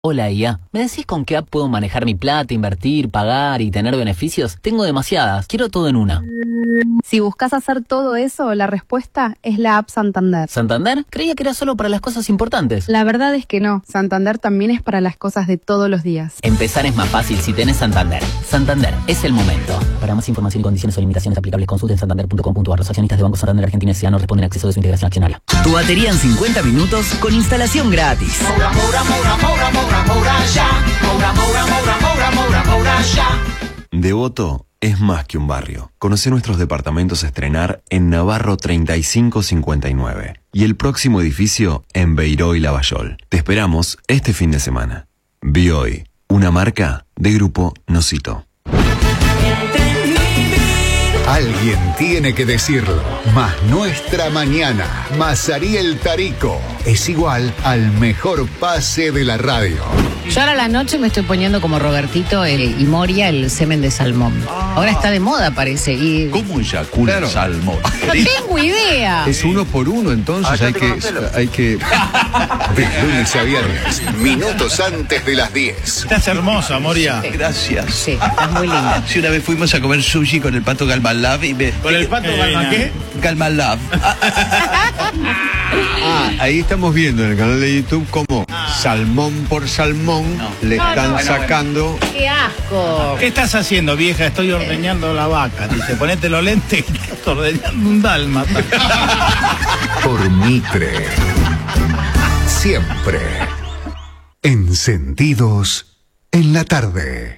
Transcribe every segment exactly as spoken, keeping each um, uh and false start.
Hola I A, ¿me decís con qué app puedo manejar mi plata, invertir, pagar y tener beneficios? Tengo demasiadas, quiero todo en una. Si buscas hacer todo eso, la respuesta es la app Santander. ¿Santander? Creía que era solo para las cosas importantes. La verdad es que no, Santander también es para las cosas de todos los días. Empezar es más fácil si tenés Santander. Santander, es el momento. Para más información y condiciones o limitaciones aplicables, consulten santander punto com punto a r. Los accionistas de Banco Santander Argentina S A no responden a acceso de su integración accionaria. Tu batería en cincuenta minutos con instalación gratis. Moura, Moura, Moura, Moura, Moura, Moura, ya. Moura, Moura, Moura, Moura, Moura, Moura, ya. Devoto es más que un barrio. Conoce nuestros departamentos a estrenar en Navarro treinta y cinco cincuenta y nueve y el próximo edificio en Beiró y Lavallol. Te esperamos este fin de semana. Bioy, una marca de Grupo Nocito. Alguien tiene que decirlo, más nuestra mañana, más Ariel Tarico, es igual al mejor pase de la radio. Yo ahora a la noche me estoy poniendo como Robertito el, y Moria el semen de salmón. Ahora está de moda, parece. Y... ¿Cómo eyacula Claro. el salmón? No tengo idea. Es uno por uno, entonces Ah, hay ya que, te conocelo. hay que... De lunes a viernes, minutos antes de las diez. Estás hermosa, Moria. Gracias. Sí, estás muy linda. Si una vez fuimos a comer sushi con el pato Galmalab y me... ¿Con el pato Galma qué? Galmalab. Ah, ahí estamos viendo en el canal de YouTube cómo salmón por salmón le No, están no, no, sacando... ¡Qué asco! ¿Qué estás haciendo, vieja? Estoy ordeñando la vaca. Dice, ponete los lentes y estás ordeñando un dálmata. Por Mitre. Siempre. Encendidos en la tarde.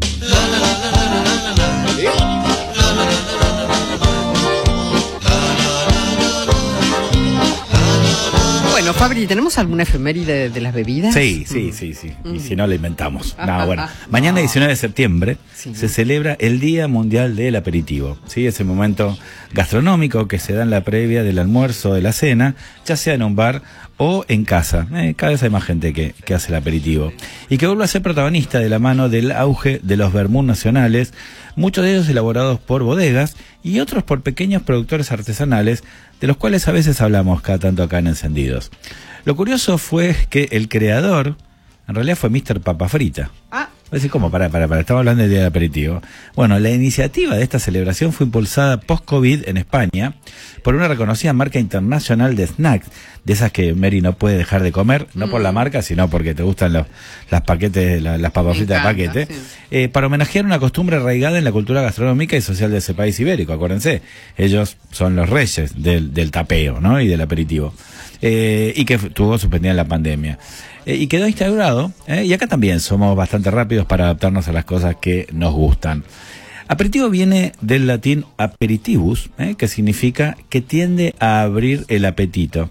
Bueno, Fabri, ¿tenemos alguna efeméride de, de las bebidas? Sí, sí, sí, sí. Y si no, la inventamos. No, bueno. Mañana, diecinueve de septiembre, Sí. se celebra el Día Mundial del Aperitivo. ¿Sí? Ese momento gastronómico que se da en la previa del almuerzo o de la cena, ya sea en un bar o en casa. Eh, cada vez hay más gente que, que hace el aperitivo. Y que vuelve a ser protagonista de la mano del auge de los vermut nacionales, muchos de ellos elaborados por bodegas y otros por pequeños productores artesanales, de los cuales a veces hablamos cada tanto acá en Encendidos. Lo curioso fue que el creador, en realidad fue míster Papa Frita. Ah. Es decir, ¿cómo? Para, para, para, estamos hablando del Día del Aperitivo. Bueno, la iniciativa de esta celebración fue impulsada post-COVID en España por una reconocida marca internacional de snacks, de esas que Mary no puede dejar de comer, no por la marca, sino porque te gustan los las paquetes, la- las papas Me fritas de encanta, paquete, sí. eh, para homenajear una costumbre arraigada en la cultura gastronómica y social de ese país ibérico. Acuérdense, ellos son los reyes del, del tapeo, ¿no? Y del aperitivo. Eh, y que tuvo suspendida en la pandemia. Eh, y quedó instaurado, eh, y acá también somos bastante rápidos para adaptarnos a las cosas que nos gustan. Aperitivo viene del latín aperitivus, eh, que significa que tiende a abrir el apetito.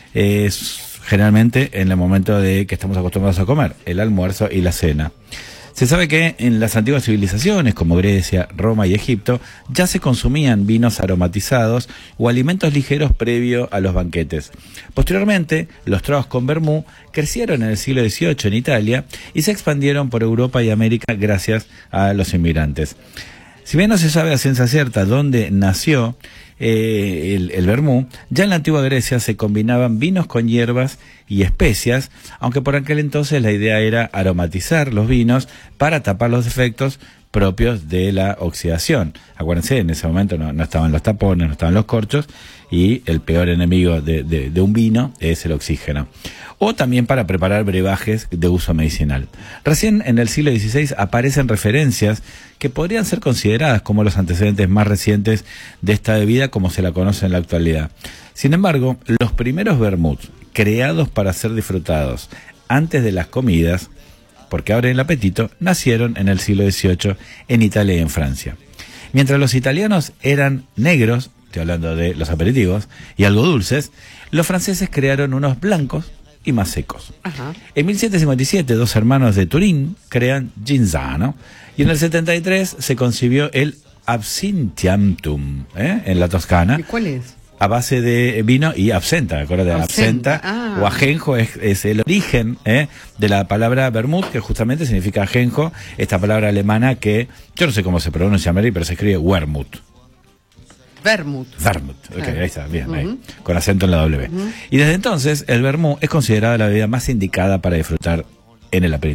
Es generalmente en el momento de que estamos acostumbrados a comer, el almuerzo y la cena. Se sabe que en las antiguas civilizaciones como Grecia, Roma y Egipto ya se consumían vinos aromatizados o alimentos ligeros previo a los banquetes. Posteriormente, los tragos con vermú crecieron en el siglo dieciocho en Italia y se expandieron por Europa y América gracias a los inmigrantes. Si bien no se sabe a ciencia cierta dónde nació eh, el, el vermú, ya en la antigua Grecia se combinaban vinos con hierbas y especias, aunque por aquel entonces la idea era aromatizar los vinos para tapar los efectos propios de la oxidación. Acuérdense, en ese momento no, no estaban los tapones, no estaban los corchos, y el peor enemigo de, de, de un vino es el oxígeno. O también para preparar brebajes de uso medicinal. Recién en el siglo dieciséis aparecen referencias que podrían ser consideradas como los antecedentes más recientes de esta bebida como se la conoce en la actualidad. Sin embargo, los primeros vermuts creados para ser disfrutados antes de las comidas, porque abren el apetito, nacieron en el siglo dieciocho en Italia y en Francia. Mientras los italianos eran negros, estoy hablando de los aperitivos, y algo dulces, los franceses crearon unos blancos y más secos. Ajá. En mil setecientos cincuenta y siete, dos hermanos de Turín crean Ginzano, y en el setenta y tres se concibió el Absinthiantum, ¿eh? En la Toscana. ¿Y cuál es? A base de vino y absenta, acuérdate, Absenta, absenta, ah. o ajenjo es, es el origen ¿eh? de la palabra vermut, que justamente significa ajenjo, esta palabra alemana que, yo no sé cómo se pronuncia, Mary, pero se escribe Wermut. Vermut. Vermut, ok, Ah. ahí está, bien, ahí, Ujú. con acento en la W. Ujú. Y desde entonces, el vermut es considerada la bebida más indicada para disfrutar en el aperitivo.